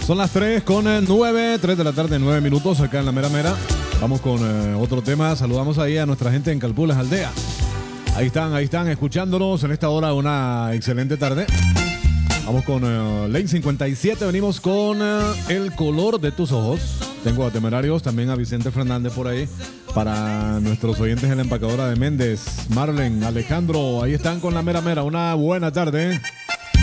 Son las 3 de la tarde, 9 minutos acá en la Mera Mera. Vamos con otro tema. Saludamos ahí a nuestra gente en Calpulas Aldea. Ahí están escuchándonos en esta hora. Una excelente tarde. Vamos con Lane 57. Venimos con El color de tus ojos. Tengo a Temerarios, también a Vicente Fernández por ahí. Para nuestros oyentes en la empacadora de Méndez, Marlen, Alejandro, ahí están con la Mera Mera. Una buena tarde.